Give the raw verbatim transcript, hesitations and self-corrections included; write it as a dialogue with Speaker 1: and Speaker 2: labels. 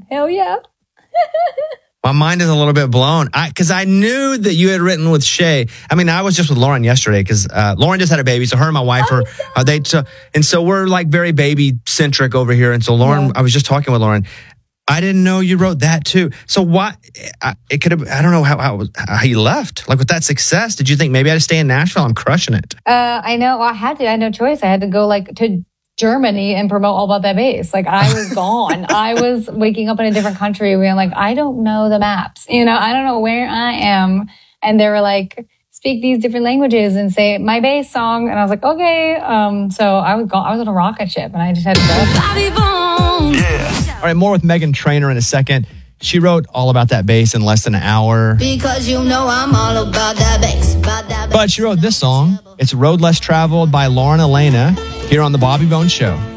Speaker 1: Hell yeah.
Speaker 2: My mind is a little bit blown because I, I knew that you had written with Shay. I mean, I was just with Lauren yesterday because uh, Lauren just had a baby. So her and my wife are, are they, so, and so we're like very baby centric over here. And so Lauren, yeah. I was just talking with Lauren. I didn't know you wrote that too. So why, I, it could have, I don't know how, how, how you left. Like with that success, did you think maybe I had to stay in Nashville? I'm crushing it.
Speaker 1: Uh, I know. Well, I had to, I had no choice. I had to go like to Germany and promote All About That Bass. Like I was gone. I was waking up in a different country being like, I don't know the maps. You know, I don't know where I am. And they were like, speak these different languages and say my bass song. And I was like, okay. Um, so I was gone. I was on a rocket ship and I just had to go.
Speaker 2: Yeah. All right. More with Meghan Trainor in a second. She wrote All About That Bass in less than an hour.
Speaker 3: Because you know I'm all about that bass. About that bass.
Speaker 2: But she wrote this song. It's Road Less Traveled by Lauren Elena here on The Bobby Bones Show.